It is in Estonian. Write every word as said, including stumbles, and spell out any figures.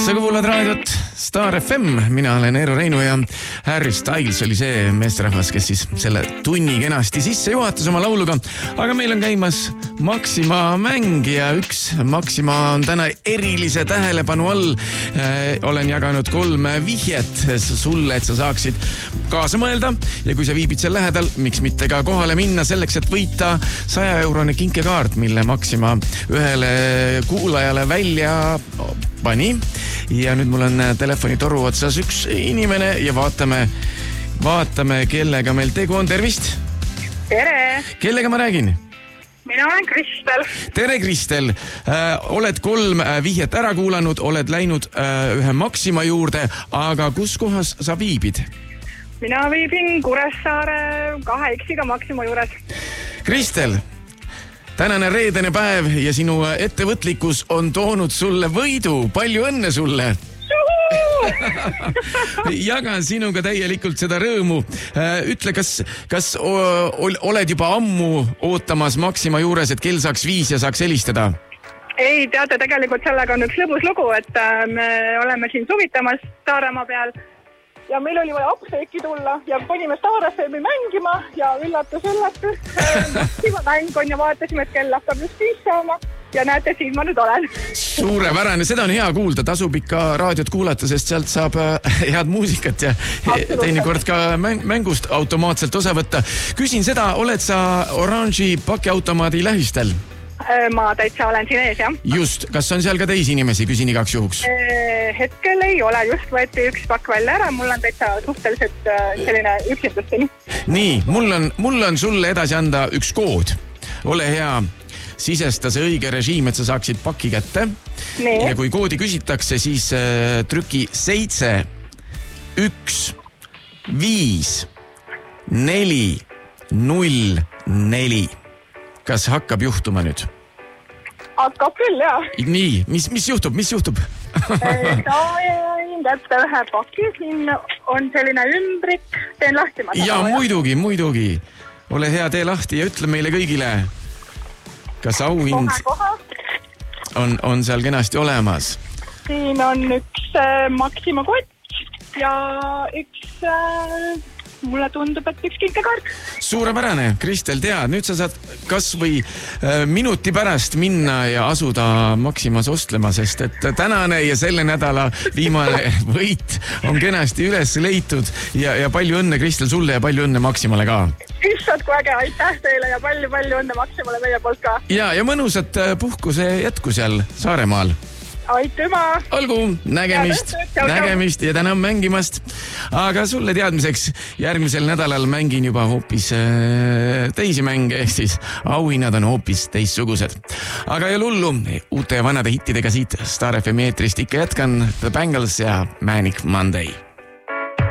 Sa kuulad raadiot Star F M, mina olen Eero Reinu ja Harry Styles oli see meesterahvas, kes siis selle tunni kenasti sisse juhatas oma lauluga. Aga meil on käimas Maxima mäng ja üks Maxima on täna erilise tähelepanu all. Äh, olen jaganud kolm vihjet sulle, et sa saaksid kaasa mõelda ja kui sa viibid seal lähedal, miks mitte ka kohale minna selleks, et võita saja eurone kinkekaart, mille Maxima ühele kuulajale välja pani. Ja nüüd mul on telefonitoru otsas üks inimene ja vaatame, vaatame, kellega meil tegu on. Tervist! Tere! Kellega ma räägin? Mina olen Kristel. Tere, Kristel! Äh, oled kolm vihjet ära kuulanud, oled läinud äh, ühe Maxima juurde, aga kus kohas sa viibid? Mina viibin Kuressaare kahe X-iga Maxima juures. Kristel, tänane reedene päev ja sinu ettevõtlikkus on toonud sulle võidu. Palju õnne sulle! Jagan sinuga täielikult seda rõõmu. Ütle, kas, kas oled juba ammu ootamas Maxima juures, et kell saaks viis ja saaks helistada? Ei, teate, tegelikult sellega on üks lõbus lugu, et me oleme siin suvitamas Saaremaa peal ja meil oli vaja apteeki tulla ja panime Star F M-i mängima ja üllatus, üllatus. Maxima mäng on ja vaatasime, et kell hakkab just viis saama. Ja näete, siin ma nüüd olen. Suurepärane, seda on hea kuulda. Tasub ikka raadiot kuulata, sest sealt saab head muusikat ja teinekord ka mängust automaatselt osa võtta. Küsin seda, oled sa oranži pakiautomaadi lähistel? Ma täitsa olen siin ees, jah. Just, kas on seal ka teisi inimesi, küsin igaks juhuks? Hetkel ei ole, just võeti üks pakk välja ära, mul on täitsa suhteliselt selline üksindusteni. Nii, mul on, mul on sulle edasi anda üks kood. Ole hea, sisesta see õige režiim, et sa saaksid paki kätte. Nii. Ja kui koodi küsitakse, siis äh, trüki seitse, üks, viis, neli, null, neli. Kas hakkab juhtuma nüüd? Hakkab küll, jah. Nii, mis, mis juhtub, mis juhtub? Sain kätte ühe paki, siin on selline ümbrik, teen lahti. Ja muidugi, muidugi. Ole hea, tee lahti ja ütle meile kõigile, kas auhind on, on seal kenasti olemas? Siin on üks äh, Maxima kott ja üks... Äh, mulle tundub, et üks kinkekaart. Suurepärane, Kristel, tead, nüüd sa saad kas või äh, minuti pärast minna ja asuda Maximas ostlema, sest et tänane ja selle nädala viimane võit on kenasti üles leitud ja, ja palju õnne, Kristel, sulle ja palju õnne Maximale ka. Issad, kui äge, aitäh teile ja palju-palju õnne Maximale meie poolt ka. Ja, ja mõnusat puhkuse jätku seal Saaremaal. Aitüma! Olgu, nägemist, ja, nägemist ja tänan mängimast. Aga sulle teadmiseks, järgmisel nädalal mängin juba hoopis äh, teisi mänge, siis auhinnad on hoopis teissugused. Aga ei ole hullu, uute ja vanade hittidega siit Star F M eetrist ikka jätkan The Bangles ja Manic Monday.